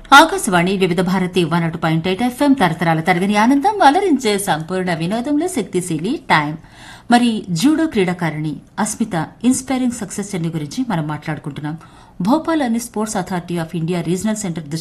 ఆకాశవాణి వివిధ భారతి 101.8 ఎఫ్ఎం తరతరాల తరగని ఆనందం అలరించే సంపూర్ణ వినోదంలో శక్తిశీలి టైం. మరి జూడో క్రీడాకారిణి అస్మిత ఇన్స్పైరింగ్ సక్సెస్ జర్నీ గురించి మనం మాట్లాడుకుంటున్నాం. భోపాల్ అనే sports authority of India regional centre